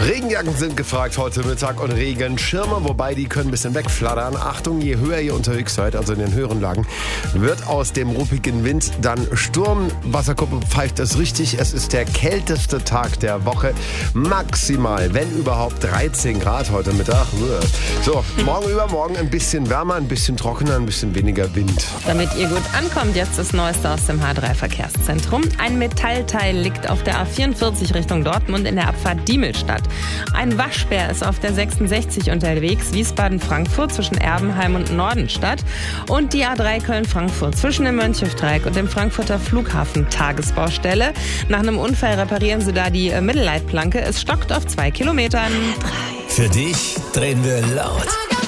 Regenjacken sind gefragt heute Mittag und Regenschirme, wobei die können ein bisschen wegflattern. Achtung, je höher ihr unterwegs seid, also in den höheren Lagen, wird aus dem ruppigen Wind dann Sturm. Wasserkuppe pfeift es richtig. Es ist der kälteste Tag der Woche. Maximal, wenn überhaupt, 13 Grad heute Mittag. So, morgen übermorgen ein bisschen wärmer, ein bisschen trockener, ein bisschen weniger Wind. Damit ihr gut ankommt, jetzt das Neueste aus dem H3-Verkehrszentrum. Ein Metallteil liegt auf der A44 Richtung Dortmund in der Abfahrt Diemelstadt. Ein Waschbär ist auf der 66 unterwegs, Wiesbaden-Frankfurt zwischen Erbenheim und Nordenstadt. Und die A3 Köln-Frankfurt zwischen dem Mönchhöfdreieck und dem Frankfurter Flughafen Tagesbaustelle. Nach einem Unfall reparieren sie da die Mittelleitplanke. Es stockt auf 2 Kilometern. Für dich drehen wir laut.